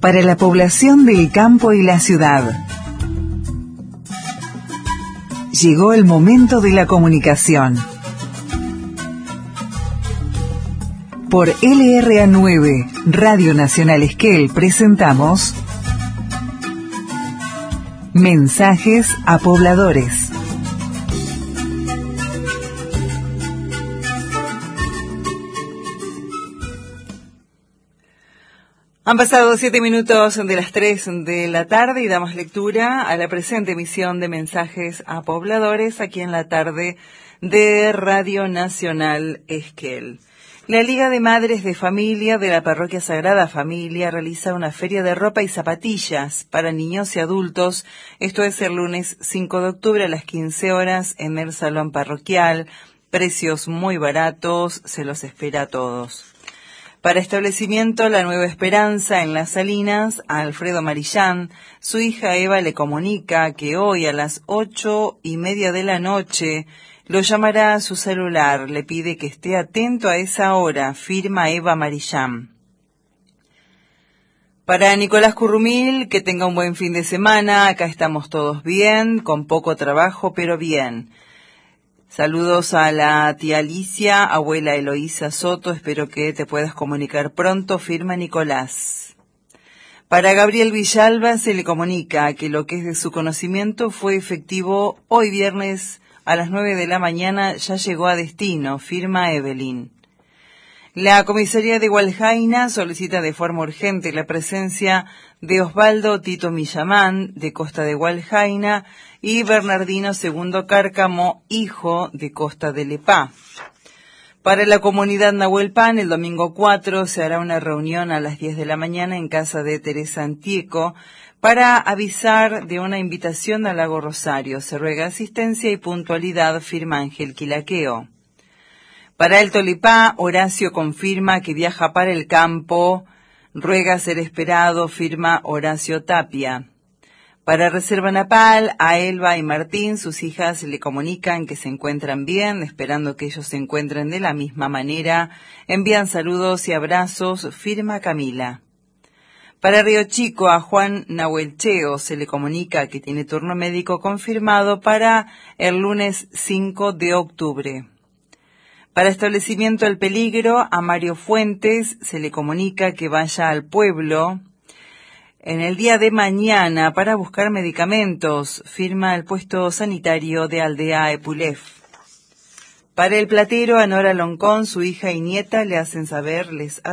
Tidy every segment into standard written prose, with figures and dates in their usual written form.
para la población del campo y la ciudad. Llegó el momento de la comunicación. Por LRA9, Radio Nacional Esquel, presentamos Mensajes a Pobladores. Han pasado 7 minutos de las 3 de la tarde y damos lectura a la presente emisión de Mensajes a Pobladores aquí en la tarde de Radio Nacional Esquel. La Liga de Madres de Familia de la Parroquia Sagrada Familia realiza una feria de ropa y zapatillas para niños y adultos. Esto es el lunes 5 de octubre a las 15 horas en el Salón Parroquial. Precios muy baratos, se los espera a todos. Para establecimiento La Nueva Esperanza en Las Salinas, a Alfredo Marillán, su hija Eva le comunica que hoy a las 8:30 de la noche lo llamará a su celular, le pide que esté atento a esa hora, firma Eva Marillán. Para Nicolás Currumil, que tenga un buen fin de semana, acá estamos todos bien, con poco trabajo, pero bien. Saludos a la tía Alicia, abuela Eloísa Soto, espero que te puedas comunicar pronto, firma Nicolás. Para Gabriel Villalba se le comunica que lo que es de su conocimiento fue efectivo hoy viernes a las 9 de la mañana, ya llegó a destino, firma Evelyn. La comisaría de Hualjaina solicita de forma urgente la presencia de Osvaldo Tito Millamán, de Costa de Hualjaina, y Bernardino II Cárcamo, hijo de Costa de Lepá. Para la comunidad Nahuelpan, el domingo 4 se hará una reunión a las 10 de la mañana en casa de Teresa Antieco para avisar de una invitación al Lago Rosario. Se ruega asistencia y puntualidad, firma Ángel Quilaqueo. Para el Tolipá, Horacio confirma que viaja para el campo, ruega ser esperado, firma Horacio Tapia. Para Reserva Napal, a Elba y Martín, sus hijas le comunican que se encuentran bien, esperando que ellos se encuentren de la misma manera. Envían saludos y abrazos, firma Camila. Para Río Chico, a Juan Nahuelcheo se le comunica que tiene turno médico confirmado para el lunes 5 de octubre. Para establecimiento El Peligro, a Mario Fuentes se le comunica que vaya al pueblo en el día de mañana para buscar medicamentos, firma el puesto sanitario de Aldea Epulef. Para el platero, a Nora Loncón, su hija y nieta les hacen saber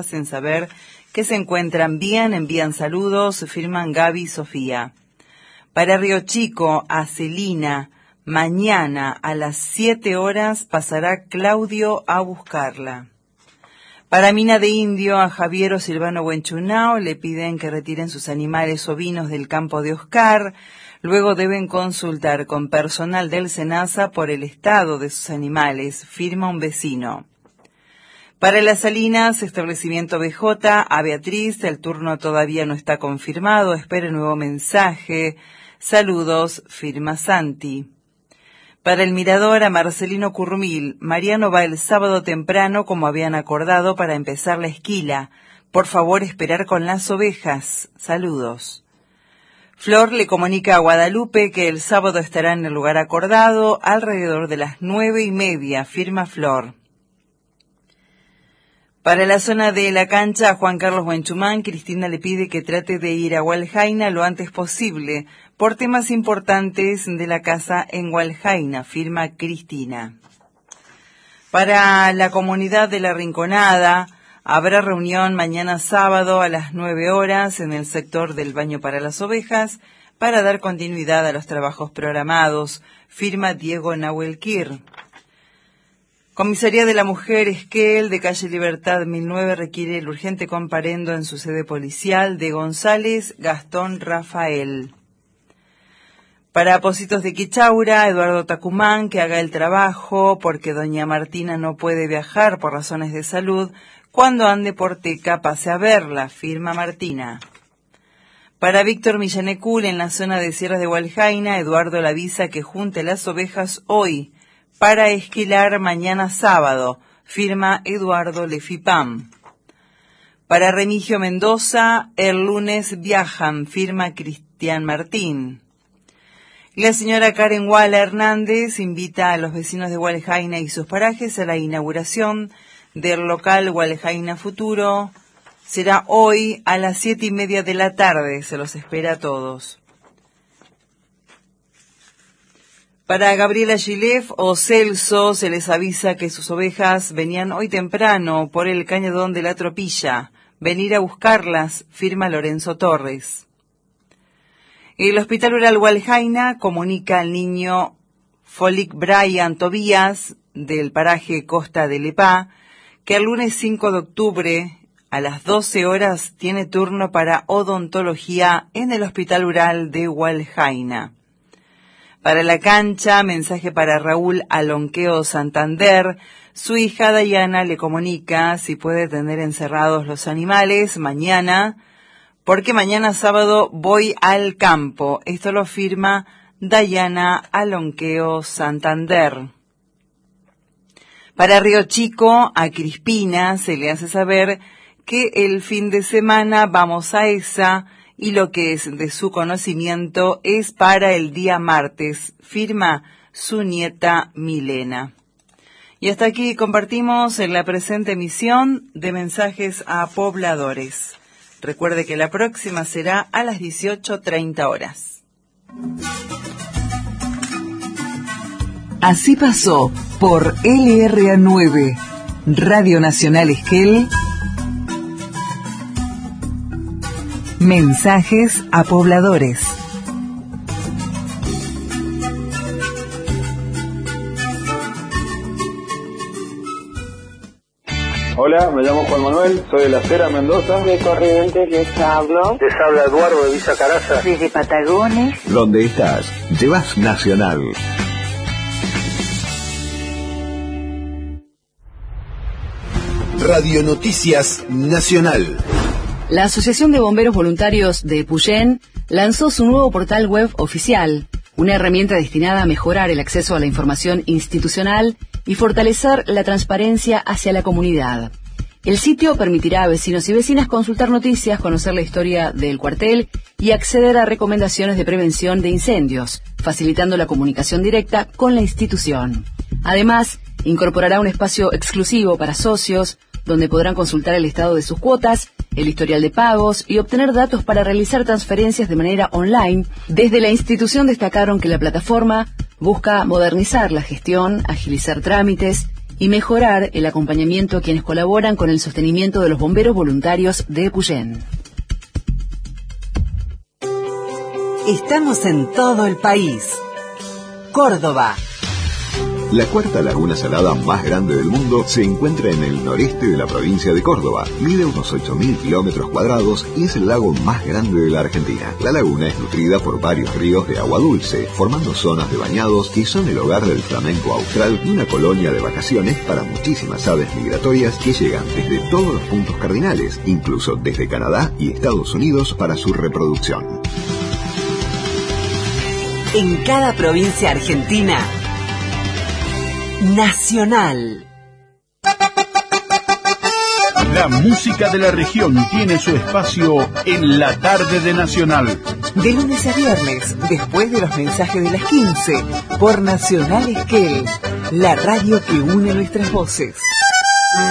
que se encuentran bien, envían saludos, firman Gaby y Sofía. Para Río Chico, a Celina, mañana a las 7 horas pasará Claudio a buscarla. Para Mina de Indio, a Javier o Silvano Buenchunao le piden que retiren sus animales ovinos del campo de Oscar. Luego deben consultar con personal del SENASA por el estado de sus animales, firma un vecino. Para Las Salinas, establecimiento BJ, a Beatriz, el turno todavía no está confirmado, espera nuevo mensaje. Saludos, firma Santi. Para el Mirador, a Marcelino Currumil, Mariano va el sábado temprano como habían acordado para empezar la esquila. Por favor, esperar con las ovejas. Saludos. Flor le comunica a Guadalupe que el sábado estará en el lugar acordado alrededor de las 9:30, firma Flor. Para la zona de la cancha, a Juan Carlos Buenchumán, Cristina le pide que trate de ir a Hualjaina lo antes posible por temas importantes de la casa en Hualjaina, firma Cristina. Para la comunidad de La Rinconada, habrá reunión mañana sábado a las 9 horas en el sector del baño para las ovejas para dar continuidad a los trabajos programados, firma Diego Nahuelquir. Comisaría de la Mujer Esquel de calle Libertad 1009 requiere el urgente comparendo en su sede policial de González Gastón Rafael. Para Pocitos de Quichaura, Eduardo Tacumán, que haga el trabajo porque doña Martina no puede viajar por razones de salud. Cuando ande por Teca, pase a verla, firma Martina. Para Víctor Millanecul, en la zona de Sierras de Hualjaina, Eduardo le avisa que junte las ovejas hoy para esquilar mañana sábado, firma Eduardo Lefipam. Para Remigio Mendoza, el lunes viajan, firma Cristian Martín. La señora Karen Wala Hernández invita a los vecinos de Gualejaina y sus parajes a la inauguración del local Gualejaina Futuro. Será hoy a las 7:30 de la tarde, se los espera a todos. Para Gabriela Gilev o Celso se les avisa que sus ovejas venían hoy temprano por el cañadón de la Tropilla. Venir a buscarlas, firma Lorenzo Torres. El Hospital Rural Gualejaina comunica al niño Folic Brian Tobías del paraje Costa de Lepá que el lunes 5 de octubre a las 12 horas tiene turno para odontología en el Hospital Rural de Gualejaina. Para la cancha, mensaje para Raúl Alonqueo Santander. Su hija Dayana le comunica si puede tener encerrados los animales mañana, porque mañana sábado voy al campo. Esto lo firma Dayana Alonqueo Santander. Para Río Chico, a Crispina se le hace saber que el fin de semana vamos a esa y lo que es de su conocimiento es para el día martes, firma su nieta Milena. Y hasta aquí compartimos en la presente emisión de Mensajes a Pobladores. Recuerde que la próxima será a las 18:30 horas. Así pasó por LRA9, Radio Nacional Esquel, Mensajes a Pobladores. Hola, me llamo Juan Manuel, soy de La Cera, Mendoza. De Corrientes les hablo. Les habla Eduardo de Villa Caraza. Desde Patagones. Donde estás, llevas Nacional. Radio Noticias Nacional. La Asociación de Bomberos Voluntarios de Epuyén lanzó su nuevo portal web oficial, una herramienta destinada a mejorar el acceso a la información institucional y fortalecer la transparencia hacia la comunidad. El sitio permitirá a vecinos y vecinas consultar noticias, conocer la historia del cuartel y acceder a recomendaciones de prevención de incendios, facilitando la comunicación directa con la institución. Además, incorporará un espacio exclusivo para socios, donde podrán consultar el estado de sus cuotas, el historial de pagos y obtener datos para realizar transferencias de manera online. Desde la institución destacaron que la plataforma busca modernizar la gestión, agilizar trámites y mejorar el acompañamiento a quienes colaboran con el sostenimiento de los bomberos voluntarios de Epuyén. Estamos en todo el país. Córdoba. La cuarta laguna salada más grande del mundo se encuentra en el noreste de la provincia de Córdoba. Mide unos 8.000 kilómetros cuadrados y es el lago más grande de la Argentina. La laguna es nutrida por varios ríos de agua dulce, formando zonas de bañados que son el hogar del flamenco austral y una colonia de vacaciones para muchísimas aves migratorias que llegan desde todos los puntos cardinales, incluso desde Canadá y Estados Unidos para su reproducción. En cada provincia argentina, Nacional. La música de la región tiene su espacio en la tarde de Nacional. De lunes a viernes, después de los mensajes de las 15, por Nacional Esquel, la radio que une nuestras voces.